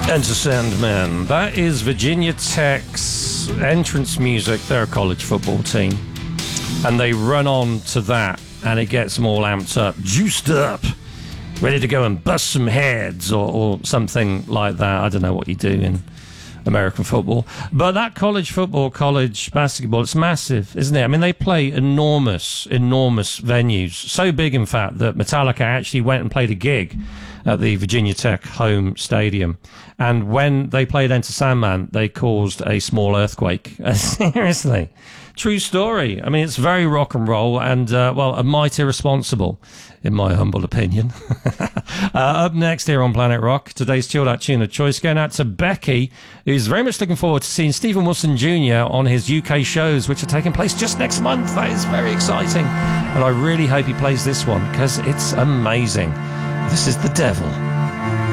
Enter Sandman. That is Virginia Tech's entrance music. They're a college football team. And they run on to that, and it gets them all amped up, juiced up, ready to go and bust some heads or something like that. I don't know what you do in American football. But that college football, college basketball, it's massive, isn't it? I mean, they play enormous venues. So big, in fact, that Metallica actually went and played a gig at the Virginia Tech home stadium. And when they played Enter Sandman, they caused a small earthquake. Seriously. True story. I mean, it's very rock and roll and, a mite irresponsible, in my humble opinion. Up next here on Planet Rock, today's chilled out tune of choice going out to Becky, who's very much looking forward to seeing Stephen Wilson Jr. on his UK shows, which are taking place just next month. That is very exciting. And I really hope he plays this one because it's amazing. This is The Devil.